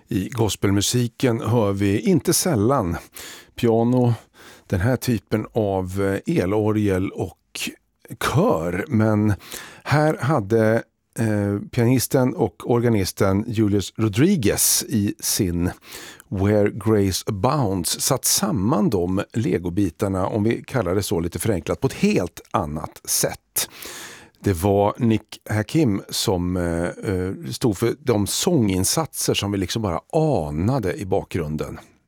I gospelmusiken hör vi inte sällan piano, den här typen av elorgel och kör. Men här hade pianisten och organisten Julius Rodriguez i sin Where Grace Abounds satt samman de legobitarna, om vi kallar det så lite förenklat, på ett helt annat sätt. Det var Nick Hakim som stod för de sånginsatser som vi liksom bara anade i bakgrunden.